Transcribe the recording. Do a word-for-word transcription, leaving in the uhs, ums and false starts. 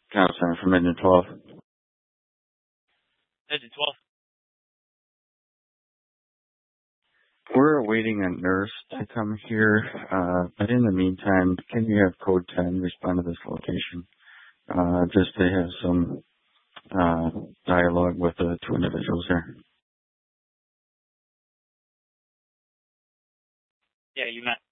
County Center from Engine twelve. Engine twelve. We're awaiting a nurse to come here, uh, but in the meantime, can you have Code ten respond to this location, uh, just to have some uh, dialogue with the two individuals here? Yeah, you met.